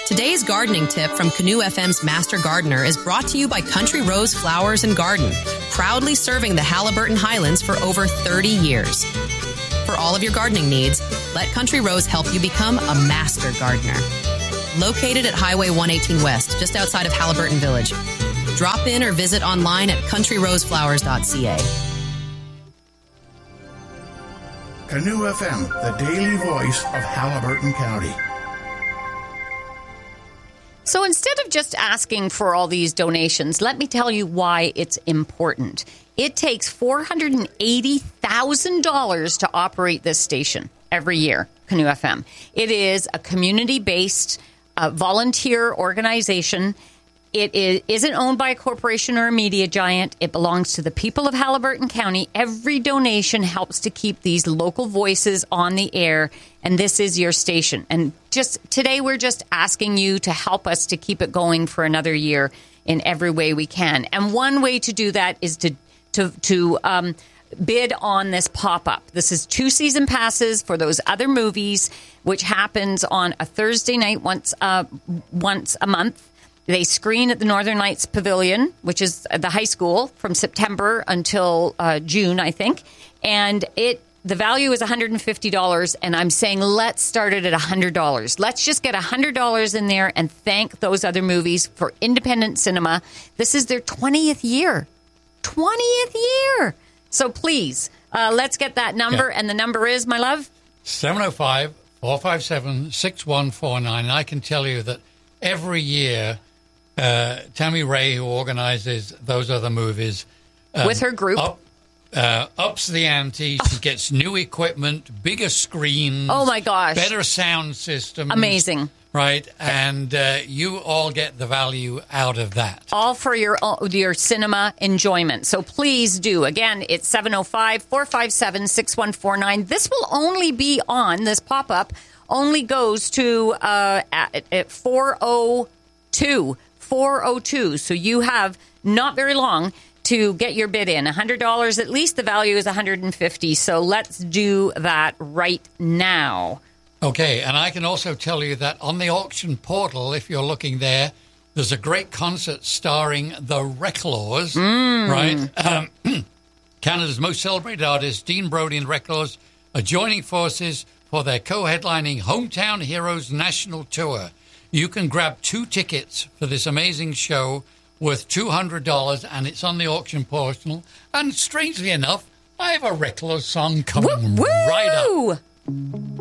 Today's gardening tip from Canoe FM's Master Gardener is brought to you by Country Rose Flowers and Garden, proudly serving the Haliburton Highlands for over 30 years. For all of your gardening needs, let Country Rose help you become a master gardener. Located at Highway 118 West, just outside of Haliburton Village. Drop in or visit online at countryroseflowers.ca. Canoe FM, the daily voice of Haliburton County. So instead of just asking for all these donations, let me tell you why it's important. It takes $480,000 to operate this station every year, Canoe FM. It is a community-based volunteer organization. It isn't owned by a corporation or a media giant. It belongs to the people of Haliburton County. Every donation helps to keep these local voices on the air, and this is your station. And just today, we're just asking you to help us to keep it going for another year in every way we can. And one way to do that is to bid on this pop-up. This is 2 season passes for those other movies, which happens on a Thursday night once a month. They screen at the Northern Lights Pavilion, which is the high school, from September until June, I think. And the value is $150, and I'm saying let's start it at $100. Let's just get $100 in there and thank those other movies for independent cinema. This is their 20th year. 20th year! So please, let's get that number, and the number is, my love? 705-457-6149. And I can tell you that every year, Tammy Ray, who organizes those other movies, with her group, ups the ante. She gets new equipment, bigger screens. Oh my gosh! Better sound systems. Amazing, right? And you all get the value out of that. All for your cinema enjoyment. So please do. Again, it's 705-457-6149. This will only be on this pop up. Only goes to at 4:02. 4:02. So you have not very long to get your bid in. $100 at least. The value is $150. So let's do that right now. Okay, and I can also tell you that on the auction portal, if you're looking there, there's a great concert starring the Reclaws, right? Canada's most celebrated artist, Dean Brody and Reclaws, are joining forces for their co-headlining Hometown Heroes National Tour. You can grab 2 tickets for this amazing show worth $200, and it's on the auction portal. And strangely enough, I have a Reclaws song coming right up.